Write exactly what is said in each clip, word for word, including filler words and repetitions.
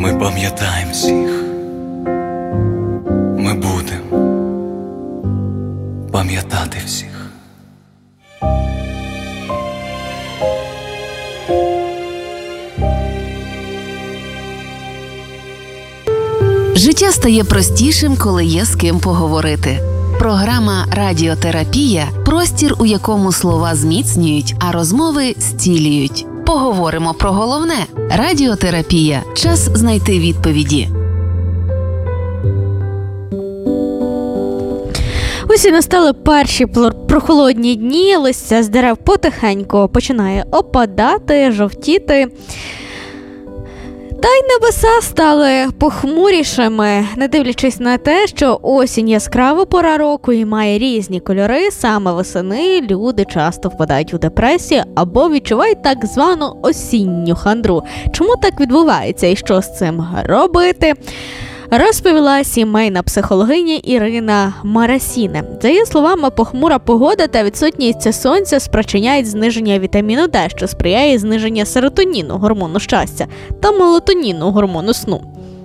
Ми пам'ятаємо всіх, ми будемо пам'ятати всіх. Життя стає простішим, коли є з ким поговорити. Програма «Радіотерапія» – простір, у якому слова зміцнюють, а розмови зцілюють. Поговоримо про головне. Радіотерапія – час знайти відповіді. Ось і настали перші прохолодні дні, листя з дерев потихеньку починає опадати, жовтіти. Та й небеса стали похмурішими, не дивлячись на те, що осінь яскрава пора року і має різні кольори, саме восени люди часто впадають у депресію або відчувають так звану осінню хандру. Чому так відбувається і що з цим робити? Розповіла сімейна психологиня Ірина Марасіне. За її словами, похмура погода та відсутність сонця спричиняють зниження вітаміну Д, що сприяє зниженню серотоніну, гормону щастя, та мелатоніну, гормону сну.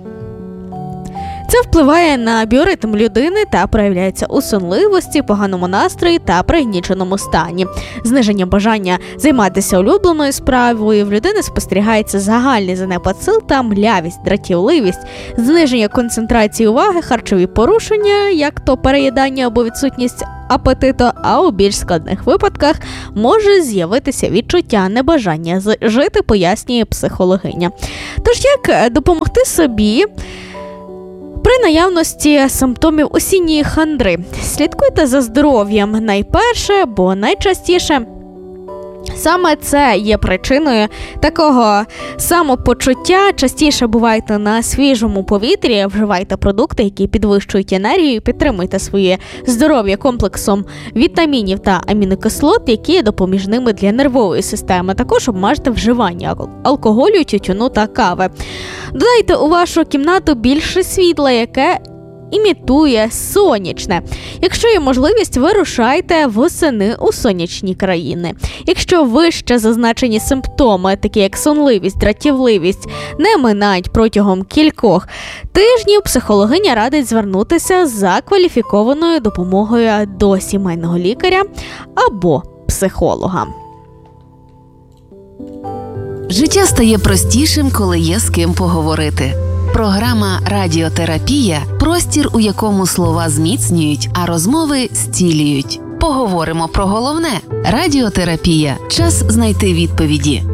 Це впливає на біоритм людини та проявляється у сонливості, поганому настрої та пригніченому стані. Зниження бажання займатися улюбленою справою, в людини спостерігається загальний занепад сил та млявість, дратівливість, зниження концентрації уваги, харчові порушення, як то переїдання або відсутність апетиту, а у більш складних випадках може з'явитися відчуття небажання жити, пояснює психологиня. Тож як допомогти собі при наявності симптомів осінньої хандри? Слідкуйте за здоров'ям найперше, бо найчастіше саме це є причиною такого самопочуття. Частіше бувайте на свіжому повітрі, вживайте продукти, які підвищують енергію, підтримуйте своє здоров'я комплексом вітамінів та амінокислот, які є допоміжними для нервової системи. Також обмежте вживання алкоголю, тютюну та кави. Додайте у вашу кімнату більше світла, яке імітує сонячне. Якщо є можливість, вирушайте восени у сонячні країни. Якщо вище зазначені симптоми, такі як сонливість, дратівливість, не минають протягом кількох тижнів, психологиня радить звернутися за кваліфікованою допомогою до сімейного лікаря або психолога. Життя стає простішим, коли є з ким поговорити. Програма «Радіотерапія» – простір, у якому слова зміцнюють, а розмови зцілюють. Поговоримо про головне. Радіотерапія – час знайти відповіді.